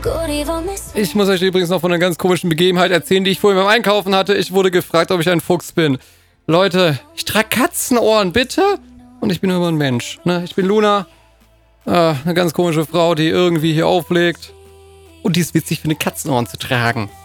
Ich muss euch übrigens noch von einer ganz komischen Begebenheit erzählen, die ich vorhin beim Einkaufen hatte. Ich wurde gefragt, ob ich ein Fuchs bin. Leute, ich trage Katzenohren, bitte? Und ich bin immer ein Mensch, ne? Ich bin Luna, eine ganz komische Frau, die irgendwie hier auflegt. Und die ist witzig, für eine Katzenohren zu tragen.